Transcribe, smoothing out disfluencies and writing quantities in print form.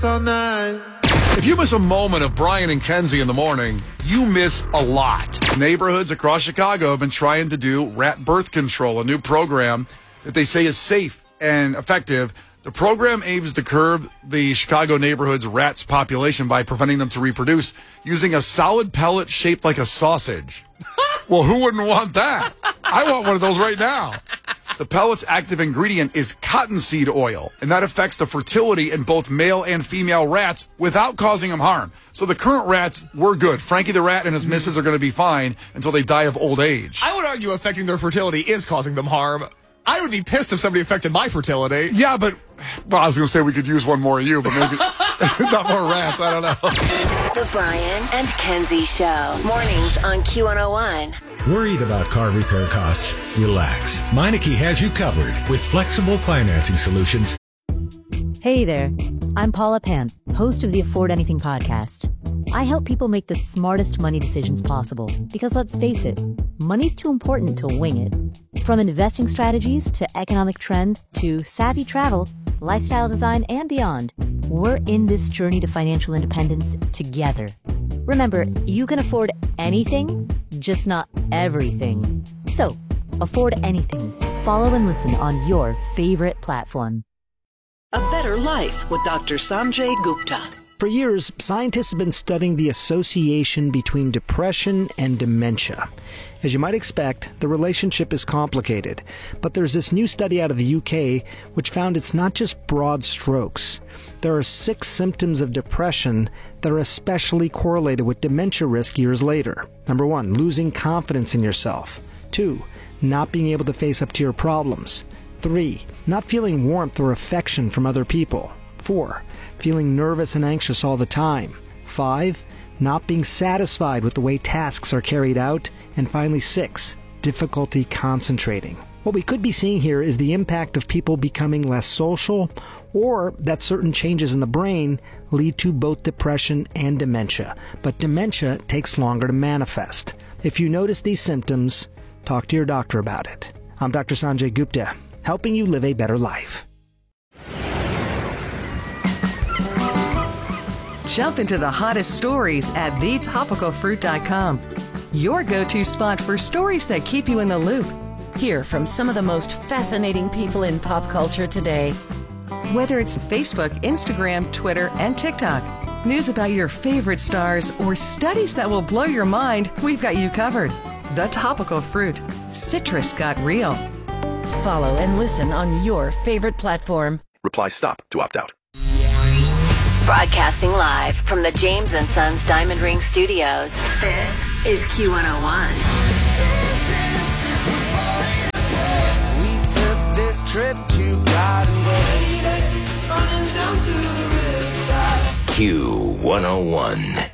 all night. If you miss a moment of Brian and Kenzie in the morning, you miss a lot. Neighborhoods across Chicago have been trying to do rat birth control, a new program that they say is safe and effective. The program aims to curb the Chicago neighborhood's rats population by preventing them to reproduce using a solid pellet shaped like a sausage. Well, who wouldn't want that? I want one of those right now. The pellet's active ingredient is cottonseed oil, and that affects the fertility in both male and female rats without causing them harm. So the current rats were good. Frankie the rat and his missus are going to be fine until they die of old age. I would argue affecting their fertility is causing them harm. I would be pissed if somebody affected my fertility. Yeah, but, well, I was going to say we could use one more of you, but maybe not more rats. I don't know. The Brian and Kenzie Show. Mornings on Q101. Worried about car repair costs? Relax. Meineke has you covered with flexible financing solutions. Hey there. I'm Paula Pant, host of the Afford Anything podcast. I help people make the smartest money decisions possible because, let's face it, money's too important to wing it. From investing strategies to economic trends to savvy travel, lifestyle design, and beyond, we're in this journey to financial independence together. Remember, you can afford anything, just not everything. So, afford anything. Follow and listen on your favorite platform. A Better Life with Dr. Sanjay Gupta. For years, scientists have been studying the association between depression and dementia. As you might expect, the relationship is complicated, but there's this new study out of the UK which found it's not just broad strokes. There are 6 symptoms of depression that are especially correlated with dementia risk years later. Number 1, losing confidence in yourself. 2, not being able to face up to your problems. 3, not feeling warmth or affection from other people. 4, feeling nervous and anxious all the time. 5, not being satisfied with the way tasks are carried out. And finally, 6, difficulty concentrating. What we could be seeing here is the impact of people becoming less social, or that certain changes in the brain lead to both depression and dementia. But dementia takes longer to manifest. If you notice these symptoms, talk to your doctor about it. I'm Dr. Sanjay Gupta, helping you live a better life. Jump into the hottest stories at thetopicalfruit.com. Your go-to spot for stories that keep you in the loop. Hear from some of the most fascinating people in pop culture today. Whether it's Facebook, Instagram, Twitter, and TikTok, news about your favorite stars, or studies that will blow your mind, we've got you covered. The Topical Fruit. Citrus got real. Follow and listen on your favorite platform. Reply STOP to opt out. Broadcasting live from the James & Sons Diamond Ring Studios. This is Q101. We took this trip to Garden Way, running down to the riptide. Q101.